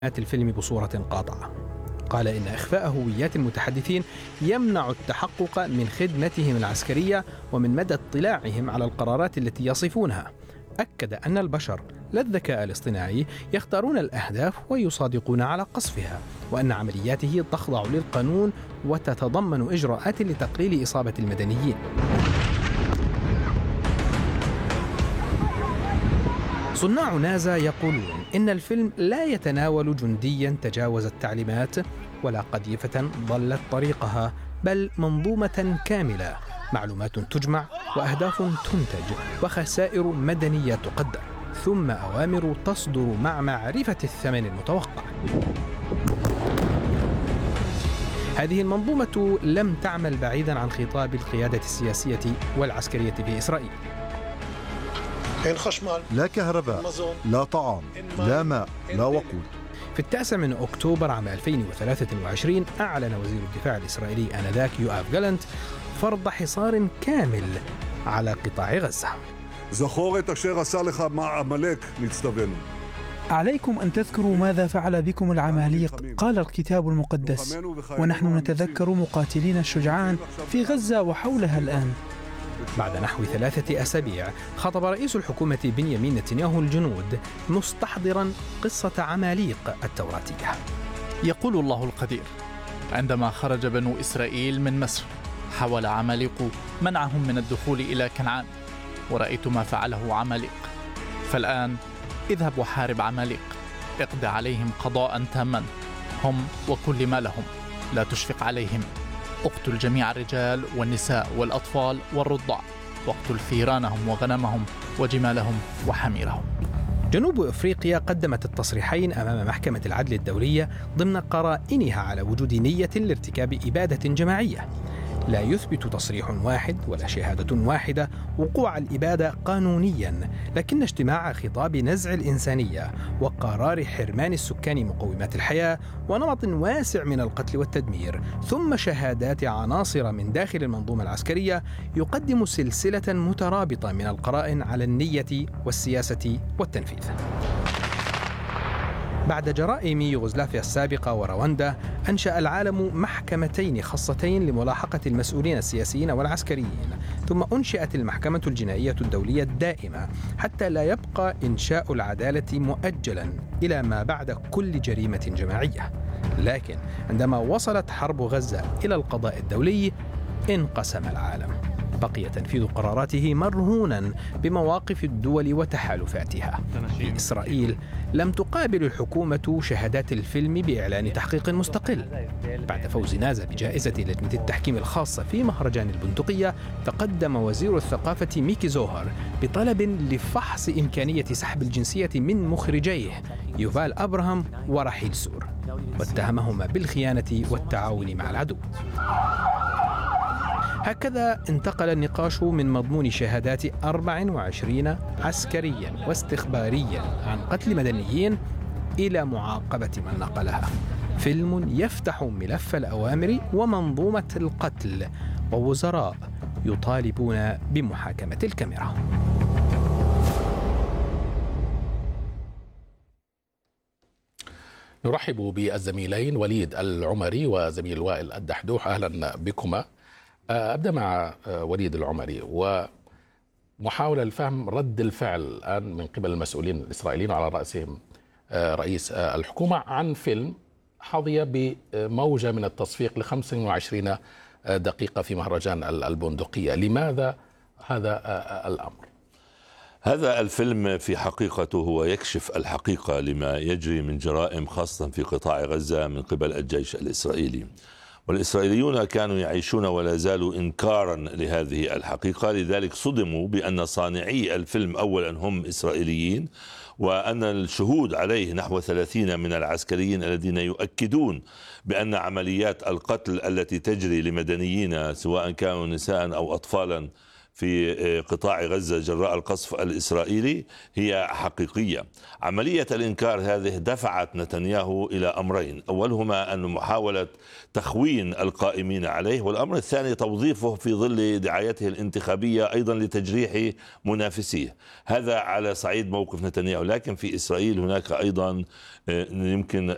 الفيلم بصورة قاطعة. قال إن إخفاء هويات المتحدثين يمنع التحقق من خدمتهم العسكرية ومن مدى اطلاعهم على القرارات التي يصفونها. أكد أن البشر لا الذكاء الاصطناعي يختارون الأهداف ويصادقون على قصفها، وأن عملياته تخضع للقانون وتتضمن إجراءات لتقليل إصابة المدنيين. صناع نازا يقولون إن الفيلم لا يتناول جنديا تجاوز التعليمات ولا قذيفة ضلت طريقها، بل منظومة كاملة، معلومات تجمع وأهداف تنتج وخسائر مدنية تقدر، ثم أوامر تصدر مع معرفة الثمن المتوقع. هذه المنظومة لم تعمل بعيدا عن خطاب القيادة السياسية والعسكرية في إسرائيل. لا كهرباء، لا طعام، لا ماء، لا وقود. في 9 أكتوبر عام 2023 أعلن وزير الدفاع الإسرائيلي آنذاك يوآف جالنت فرض حصار كامل على قطاع غزة. عليكم أن تذكروا ماذا فعل بكم العماليق، قال الكتاب المقدس، ونحن نتذكر مقاتلين الشجعان في غزة وحولها الآن. بعد نحو 3 أسابيع خطب رئيس الحكومة بنيامين نتنياهو الجنود مستحضرا قصة عماليق التوراتية. يقول الله القدير: عندما خرج بنو إسرائيل من مصر حاول عماليق منعهم من الدخول إلى كنعان، ورأيت ما فعله عماليق. فالآن اذهب وحارب عماليق، اقضي عليهم قضاء تاما، هم وكل ما لهم، لا تشفق عليهم، اقتل جميع الرجال والنساء والأطفال والرضع، واقتل ثيرانهم وغنمهم وجمالهم وحميرهم. جنوب أفريقيا قدمت التصريحين أمام محكمة العدل الدولية ضمن قرائنها على وجود نية لارتكاب إبادة جماعية. لا يثبت تصريح واحد ولا شهادة واحدة وقوع الإبادة قانونيا، لكن اجتماع خطاب نزع الإنسانية وقرار حرمان السكان مقومات الحياة ونمط واسع من القتل والتدمير، ثم شهادات عناصر من داخل المنظومة العسكرية يقدم سلسلة مترابطة من القرائن على النية والسياسة والتنفيذ. بعد جرائم يوغوسلافيا السابقة ورواندا، أنشأ العالم محكمتين خاصتين لملاحقة المسؤولين السياسيين والعسكريين، ثم أنشئت المحكمة الجنائية الدولية الدائمة حتى لا يبقى إنشاء العدالة مؤجلا إلى ما بعد كل جريمة جماعية. لكن عندما وصلت حرب غزة إلى القضاء الدولي انقسم العالم، بقي تنفيذ قراراته مرهونا بمواقف الدول وتحالفاتها. في إسرائيل لم تقابل الحكومة شهادات الفيلم بإعلان تحقيق مستقل. بعد فوز نازا بجائزة لجنة التحكيم الخاصة في مهرجان البندقية، تقدم وزير الثقافة ميكي زوهر بطلب لفحص إمكانية سحب الجنسية من مخرجيه يوفال أبراهام ورحيل سور، واتهمهما بالخيانة والتعاون مع العدو. هكذا انتقل النقاش من مضمون شهادات 24 عسكريا واستخباريا عن قتل مدنيين إلى معاقبة من نقلها. فيلم يفتح ملف الأوامر ومنظومة القتل، ووزراء يطالبون بمحاكمة الكاميرا. نرحب بالزميلين وليد العمري وزميل وائل الدحدوح، أهلا بكما. أبدأ مع وليد العمري ومحاولة لفهم رد الفعل الآن من قبل المسؤولين الإسرائيليين على رأسهم رئيس الحكومة عن فيلم حظي بموجة من التصفيق ل25 دقيقة في مهرجان البندقية. لماذا هذا الأمر؟ هذا الفيلم في حقيقته هو يكشف الحقيقة لما يجري من جرائم خاصة في قطاع غزة من قبل الجيش الإسرائيلي، والإسرائيليون كانوا يعيشون ولا زالوا إنكارا لهذه الحقيقة. لذلك صدموا بأن صانعي الفيلم أولا هم إسرائيليين، وأن الشهود عليه نحو 30 من العسكريين الذين يؤكدون بأن عمليات القتل التي تجري لمدنيين سواء كانوا نساء أو أطفالا في قطاع غزة جراء القصف الإسرائيلي هي حقيقية. عملية الإنكار هذه دفعت نتنياهو إلى أمرين: أولهما أن محاولة تخوين القائمين عليه، والأمر الثاني توظيفه في ظل دعايته الانتخابية أيضا لتجريح منافسيه. هذا على صعيد موقف نتنياهو. لكن في إسرائيل هناك أيضا يمكن